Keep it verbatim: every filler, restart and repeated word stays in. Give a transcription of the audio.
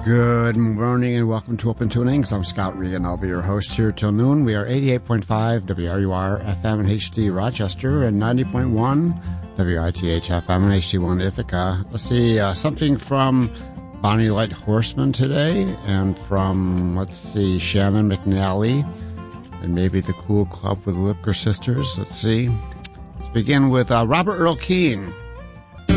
Good morning and welcome to Open Tunings. I'm Scott Regan. I'll be your host here till noon. We are eighty-eight point five W R U R F M and H D Rochester and ninety point one W I T H F M and H D one Ithaca. Let's see, uh, something from Bonnie Light Horseman today and from, let's see, Shannon McNally and maybe the Cool Club with the Lipker Sisters. Let's see. Let's begin with uh, Robert Earl Keen.